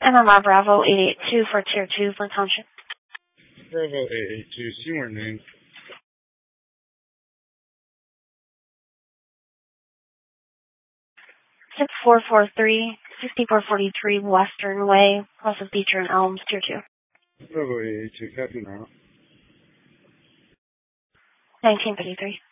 MMR Bravo 882 for Tier 2 for Township. Bravo 882, senior name. 6443, 6443 Western Way, Cross of Beecher and Elms, Tier 2. Bravo 882, copy now. 1953.